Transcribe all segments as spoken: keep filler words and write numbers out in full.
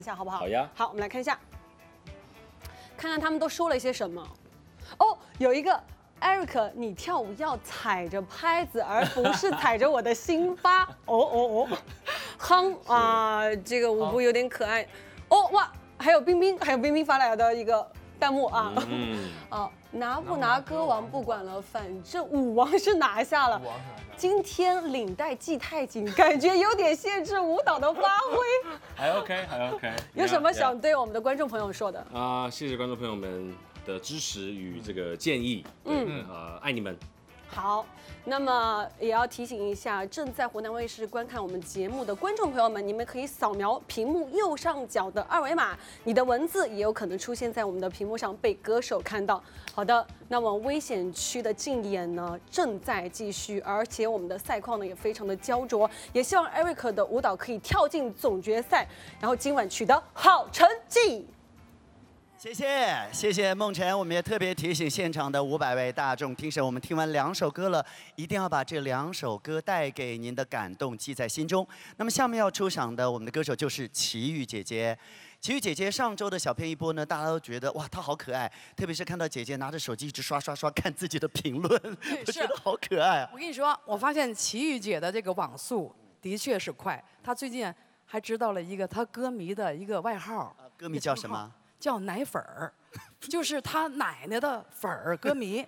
一下好不好？ 好呀。 好，我们来看一下，看看他们都说了一些什么。哦，有一个 Eric， 你跳舞要踩着拍子，而不是踩着我的心巴。哦哦哦，哼啊，这个舞步有点可爱。哦哇，还有冰冰，还有冰冰发来的一个弹幕啊。嗯。哦，拿不拿歌王不管了，反正舞王是拿下了。今天领带系太紧，感觉有点限制舞蹈的发挥。 还 OK， 还 OK。 有什么想对我们的观众朋友说的？ 啊，谢谢观众朋友们的支持与这个建议。嗯，呃，爱你们。 好，那么也要提醒一下正在湖南卫视观看我们节目的观众朋友们，你们可以扫描屏幕右上角的二维码，你的文字也有可能出现在我们的屏幕上，被歌手看到。好的，那么危险区的竞演呢正在继续，而且我们的赛况呢也非常的焦灼，也希望 Eric 的舞蹈可以跳进总决赛，然后今晚取得好成绩。 谢谢谢谢梦辰，我们也特别提醒现场的五百位大众听审，我们听完两首歌了，一定要把这两首歌带给您的感动记在心中。那么下面要出场的我们的歌手就是齐豫姐姐。齐豫姐姐上周的小片一播呢，大家都觉得哇，她好可爱，特别是看到姐姐拿着手机一直刷刷刷看自己的评论，我觉得好可爱啊。 我跟你说，我发现齐豫姐的这个网速的确是快，她最近还知道了一个她歌迷的一个外号， 歌迷叫什么？ 叫奶粉儿，就是他奶奶的粉儿歌迷，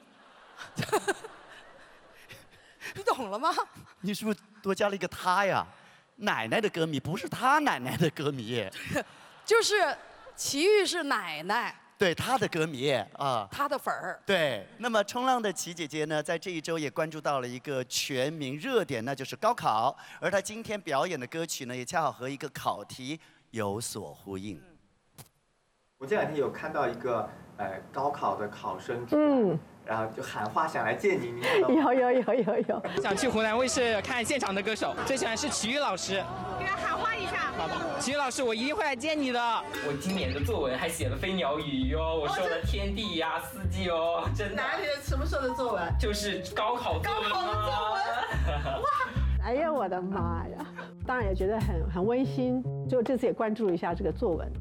你懂了吗？ 你是不是多加了一个他呀？奶奶的歌迷不是他奶奶的歌迷， 就是齐豫是奶奶， 对他的歌迷啊， 他的粉儿。 对，那么冲浪的齐姐姐呢，在这一周也关注到了一个全民热点，那就是高考，而她今天表演的歌曲呢，也恰好和一个考题有所呼应。 我这两天有看到一个呃高考的考生，嗯，然后就喊话想来见你，你看到吗？ 有有有有有。 想去湖南卫视看现场的歌手，最喜欢是齐豫老师。 给他喊话一下。 好的，齐豫老师，我一定会来见你的。 我今年的作文还写了飞鸟语哟，我说了天地呀、四季哦，真的。 哪里的什么时候的作文？ 就是高考作文。 高考的作文。哇！哎呀，我的妈呀！当然也觉得很很温馨，就这次也关注了一下这个作文。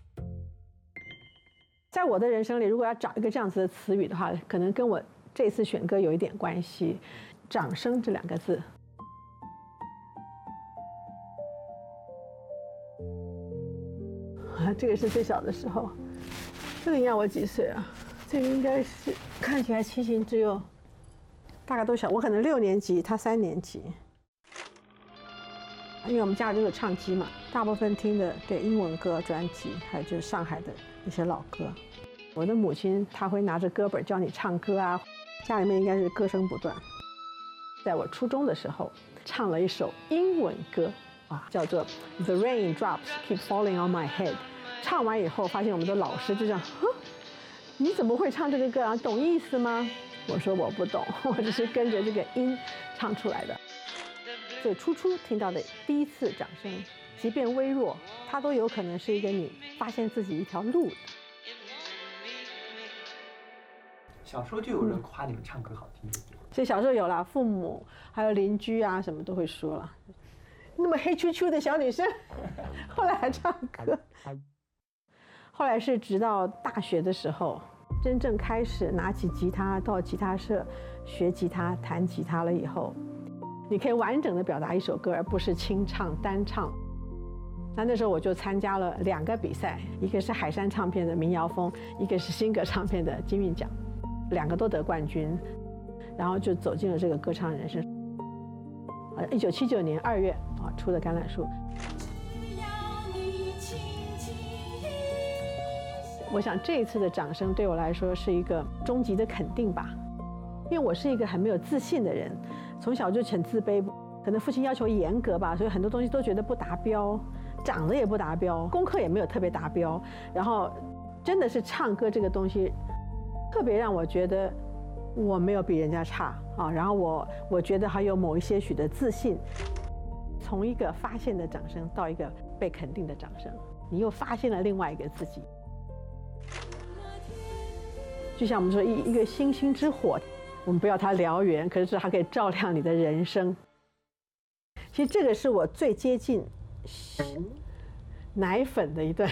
在我的人生里，如果要找一个这样子的词语的话，可能跟我这次选歌有一点关系。掌声这两个字，啊，这个是最小的时候。这个应该我几岁啊？这个应该是看起来奇形只有大概都小，我可能六年级，他三年级。因为我们家里都有唱机嘛，大部分听的对英文歌专辑，还有就是上海的一些老歌。我的母亲她会拿着歌本教你唱歌啊，家里面应该是歌声不断。在我初中的时候，唱了一首英文歌啊，叫做 The Rain Drops Keep Falling on My Head。唱完以后，发现我们的老师就这样，哼，你怎么会唱这个歌啊？懂意思吗？我说我不懂，我只是跟着这个音唱出来的。所以初初听到的第一次掌声，即便微弱，它都有可能是一个你发现自己一条路的。 小时候就有人夸你们唱歌好听， 所以小时候有啦，父母还有邻居啊，什么都会说了。那么黑啾啾的小女生，后来还唱歌。后来是直到大学的时候，真正开始拿起吉他到吉他社学吉他、弹吉他了以后。你可以完整的表达一首歌，而不是清唱单唱。那那时候我就参加了两个比赛，一个是海山唱片的民谣风，一个是新歌唱片的金韵奖，两个都得冠军，然后就走进了这个歌唱人生。呃，一九七九年二月啊出的《橄榄树》。我想这一次的掌声对我来说是一个终极的肯定吧，因为我是一个很没有自信的人。从小就很自卑，可能父亲要求严格吧，所以很多东西都觉得不达标，长得也不达标，功课也没有特别达标。然后，真的是唱歌这个东西，特别让我觉得我没有比人家差啊。然后我我觉得还有某一些许的自信。从一个发现的掌声到一个被肯定的掌声，你又发现了另外一个自己。就像我们说一一个星星之火。我们不要它燎原，可是它可以照亮你的人生。其实这个是我最接近奶粉的一段